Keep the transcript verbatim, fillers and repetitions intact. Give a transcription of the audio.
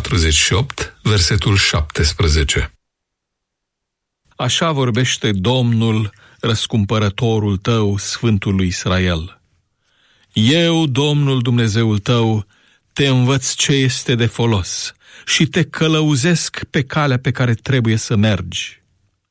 patruzeci și opt, versetul șaptesprezece. Așa vorbește Domnul, răscumpărătorul tău, Sfântul lui Israel. Eu, Domnul Dumnezeul tău, te învăț ce este de folos și te călăuzesc pe calea pe care trebuie să mergi.